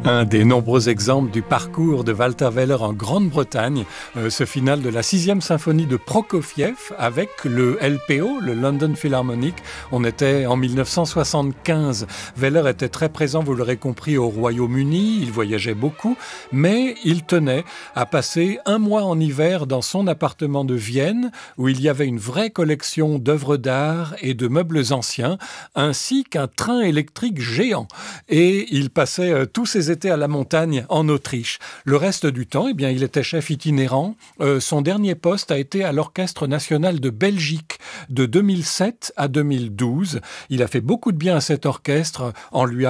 Un des nombreux exemples du parcours de Walter Weller en Grande-Bretagne, ce final de la 6e symphonie de Prokofiev avec le LPO, le London Philharmonic. On était en 1975. Weller était très présent, vous l'aurez compris, au Royaume-Uni. Il voyageait beaucoup, mais il tenait à passer un mois en hiver dans son appartement de Vienne, où il y avait une vraie collection d'œuvres d'art et de meubles anciens, ainsi qu'un train électrique géant. Et il passait tous ses étés à la montagne en Autriche. Le reste du temps, il était chef itinérant. Son dernier poste a été à l'Orchestre national de Belgique de 2007 à 2012. Il a fait beaucoup de bien à cet orchestre en lui